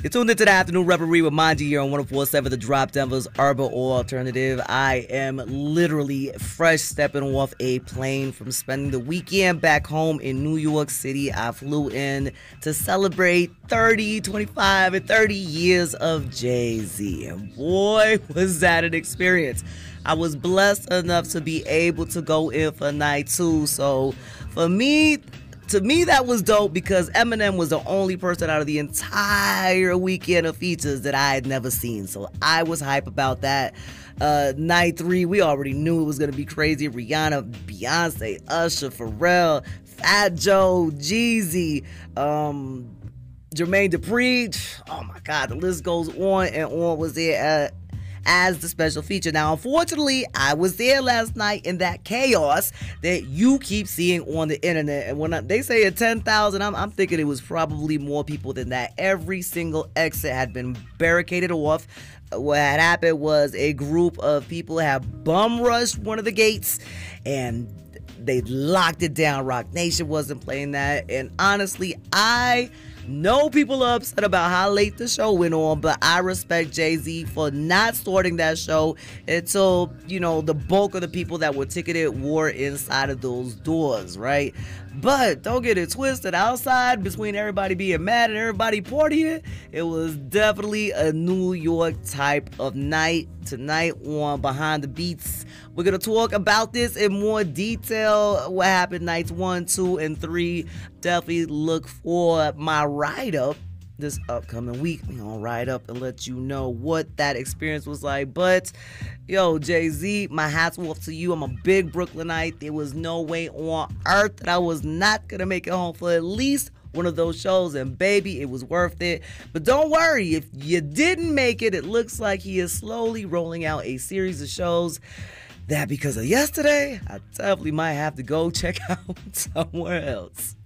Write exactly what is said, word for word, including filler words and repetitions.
You're tuned into the Afternoon Reverie with Manji here on one oh four point seven The Drop, Denver's urban alternative. I am literally fresh stepping off a plane from spending the weekend back home in New York City. I flew in to celebrate thirty, twenty-five, and thirty years of Jay-Z. And boy, was that an experience. I was blessed enough to be able to go in for night two. So for me, To me, that was dope because Eminem was the only person out of the entire weekend of features that I had never seen. So I was hype about that. Uh, night three, we already knew it was going to be crazy. Rihanna, Beyonce, Usher, Pharrell, Fat Joe, Jeezy, um, Jermaine Dupri. Oh my God, the list goes on and on. Was there at as the special feature. Now, unfortunately, I was there last night in that chaos that you keep seeing on the internet. And when I, they say at ten thousand, I'm, I'm thinking it was probably more people than that. Every single exit had been barricaded off. What had happened was a group of people had bum rushed one of the gates and they locked it down. Rock Nation wasn't playing that. And honestly, I know people are upset about how late the show went on, but I respect Jay-Z for not starting that show until, you know, the bulk of the people that were ticketed were inside of those doors, right? But don't get it twisted. Outside, between everybody being mad and everybody partying, it was definitely a New York type of night. Tonight on Behind the Beats, we're going to talk about this in more detail. What happened nights one, two, and three. Definitely look for my write-up this upcoming week. We're going to write up and let you know what that experience was like. But, yo, Jay-Z, my hat's off to you. I'm a big Brooklynite. There was no way on earth that I was not going to make it home for at least one of those shows, and baby, it was worth it. But don't worry, if you didn't make it, it looks like he is slowly rolling out a series of shows that because of yesterday, I definitely might have to go check out somewhere else.